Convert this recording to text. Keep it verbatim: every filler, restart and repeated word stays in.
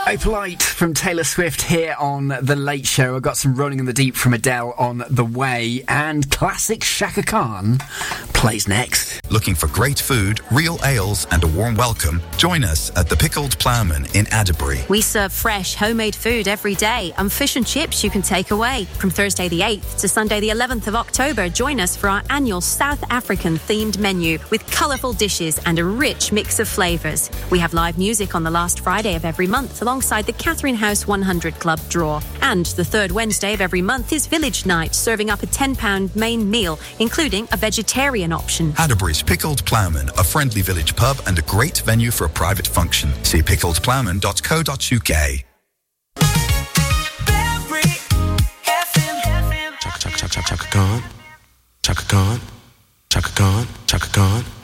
Opalite from Taylor Swift here on The Late Show. I've got some Rolling in the Deep from Adele on the way, and classic Shaka Khan plays next. Looking for great food, real ales and a warm welcome? Join us at the Pickled Ploughman in Adderbury. We serve fresh, homemade food every day and fish and chips you can take away. From Thursday the eighth to Sunday the eleventh of October, join us for our annual South African themed menu with colourful dishes and a rich mix of flavours. We have live music on the last Friday of every month alongside the Catherine House one hundred Club draw. And the third Wednesday of every month is Village Night, serving up a ten pound main meal, including a vegetarian option. Adderbury's Pickled Ploughman, a friendly village pub and a great venue for a private function. See pickled ploughman dot co dot uk. Chaka chaka chaka chaka Khan, Chaka Khan, Chaka Khan, Chaka Khan.